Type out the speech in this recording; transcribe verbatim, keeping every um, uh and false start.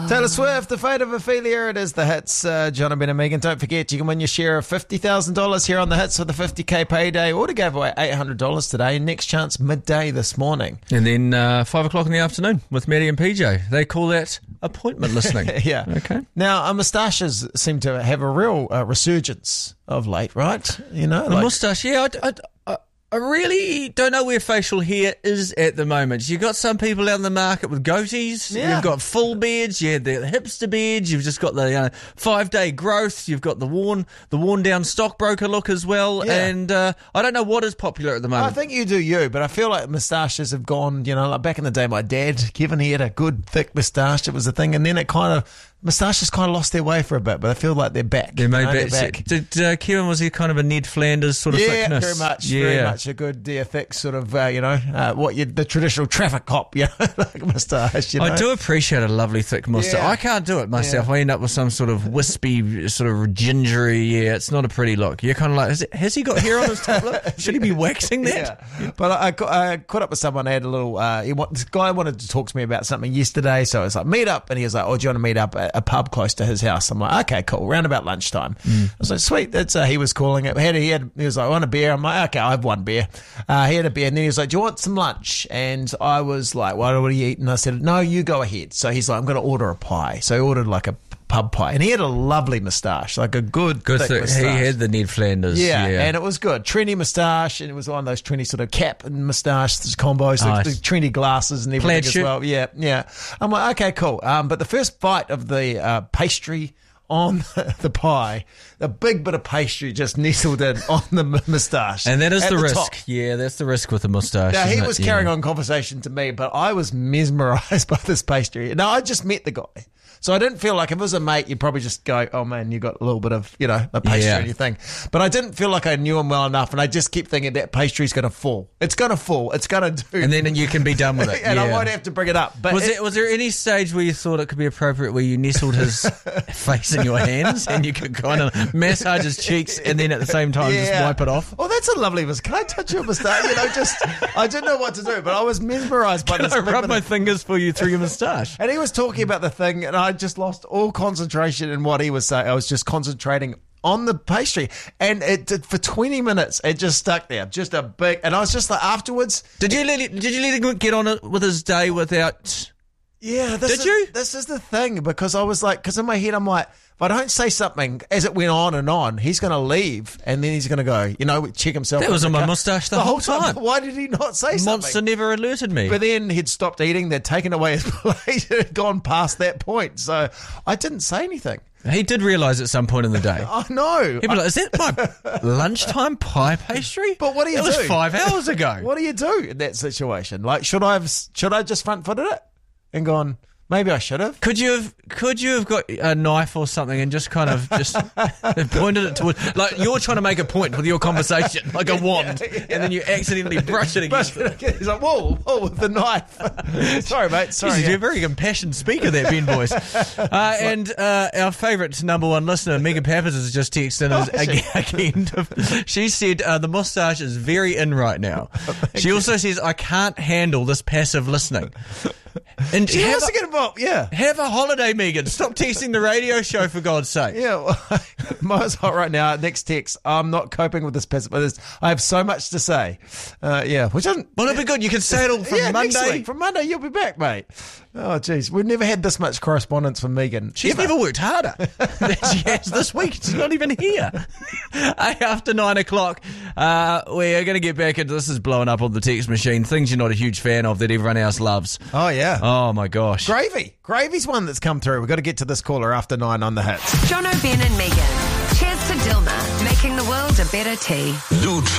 Taylor Swift, The Fate of Ophelia. It is the hits. Uh, John, Ben and Megan. Don't forget, you can win your share of fifty thousand dollars here on the hits for the fifty K payday. Or to gave away eight hundred dollars today. Next chance midday this morning. And then uh, five o'clock in the afternoon with Maddie and P J. They call that appointment listening. Yeah. Okay. Now, our moustaches seem to have a real uh, resurgence of late, right? You know, The like, moustache, yeah. I, I, I, I really don't know where facial hair is at the moment. You've got some people out in the market with goatees. Yeah. You've got full beards. You had the hipster beards. You've just got the uh, five-day growth. You've got the worn the worn-down stockbroker look as well. Yeah. And uh, I don't know what is popular at the moment. I think you do you, but I feel like moustaches have gone, you know, like back in the day, my dad, Kevin, he had a good thick moustache. It was a thing. And then it kind of, moustaches kind of lost their way for a bit, but I feel like they're back. They may you know, be. they're back. Did uh, Kevin, was he kind of a Ned Flanders sort of Yeah, thickness? very much, Yeah. very much a good, yeah, thick sort of, uh, you know, uh, what you the traditional traffic cop, you know, like moustache. You know? I do appreciate a lovely thick moustache. Yeah. I can't do it myself. Yeah. I end up with some sort of wispy, sort of gingery. Yeah, it's not a pretty look. You're kind of like, has, it, has he got hair on his top lip? Should he be waxing that? Yeah. But I, I, ca- I caught up with someone. I had a little. Uh, he, wa- this guy wanted to talk to me about something yesterday, so I was like, meet up, and he was like, "Oh, do you want to meet up at a pub close to his house?" I'm like, "Okay, cool." Round about lunchtime. Mm. I was like, "Sweet." That's uh, he was calling it. He had, he had. He was like, "I want a beer." I'm like, "Okay, I have one beer." Uh, he had a beer, and then he was like, "Do you want some lunch?" And I was like, "What? What are you eating?" I said, "No, you go ahead." So he's like, "I'm going to order a pie." So he ordered like a pub pie, and he had a lovely moustache, like a good, Good thick thick. moustache. He had the Ned Flanders. Yeah, Yeah, and it was good. Trendy moustache, and it was one of those trendy sort of cap and moustache combos, Nice. the, the trendy glasses and everything Plaid as shirt. well. Yeah, yeah. I'm like, okay, cool. Um, but the first bite of the uh, pastry on the pie, a big bit of pastry just nestled in on the m- moustache. and that is at the, risk. top. Yeah, that's the risk with the moustache. Now, he isn't it? was Yeah. carrying on conversation to me, but I was mesmerised by this pastry. Now, I just met the guy. So I didn't feel like if it was a mate, you'd probably just go, oh man, you got a little bit of, you know, a pastry Yeah. in your thing. But I didn't feel like I knew him well enough, and I just kept thinking that pastry's going to fall. It's going to fall. It's going to do. And then you can be done with it. and I yeah. won't have to bring it up. But Was it, there, was there any stage where you thought it could be appropriate where you nestled his face in your hands and you could kind of massage his cheeks and then at the same time just wipe it off? Oh, that's a lovely moustache. Can I touch your moustache? You know, just, I didn't know what to do, but I was mesmerised by Can this. I big rub bit my of- fingers for you through your moustache? And he was talking about the thing, and I just lost all concentration in what he was saying. I was just concentrating on the pastry, and it did for twenty minutes. It just stuck there, just a big. And I was just like, afterwards, Did you let it, did you let him get on it with his day without? yeah. This Did is, you? This is the thing, because I was like, because in my head I'm like, if I don't say something as it went on and on, he's going to leave, and then he's going to go, you know, check himself. That in was the on my car. moustache the whole time. Why did he not say something? Monster never alerted me. But then he'd stopped eating, they'd taken away his plate, it had gone past that point. So I didn't say anything. He did realise at some point in the day. I know. He'd be like, is that my lunchtime pie pastry? But what do you It was do? five hours ago. What do you do in that situation? Like, should I have, should I just front footed it and gone, maybe I should have? Could you have could you have got a knife or something and just kind of just pointed it toward, like you're trying to make a point with your conversation, like a wand, Yeah, yeah. and then you accidentally brush it against it. He's like, whoa, whoa, with the knife. Sorry, mate. Sorry. Jeez, yeah. you're a very impassioned speaker there, Ben Boyce. Uh, and uh, our favourite number one listener, Megan Pappas, has just texted in Oh, us has she? again. again. She said uh, the moustache is very in right now. She also says, I can't handle this passive listening. And She have, wants to get involved. Yeah. a, have a holiday, Megan. Stop texting the radio show, for God's sake. Yeah, well, Mo's hot right now. Next text. I'm not coping with this passive. I have so much to say. Uh, yeah, which doesn't. Well, it'll be good. You can say it all from yeah, Monday. next week. From Monday, you'll be back, mate. Oh, jeez. We've never had this much correspondence from Megan. She's ever. never worked harder than she has this week. She's not even here. After nine o'clock, uh, we are going to get back into this. Is blowing up on the text machine. Things you're not a huge fan of that everyone else loves. Oh, yeah. Oh, my gosh. Gravy. Gravy's one that's come through. We've got to get to this caller after nine on the hits. John O'Ben and Megan. Cheers to Dilma, making the world a better tea. New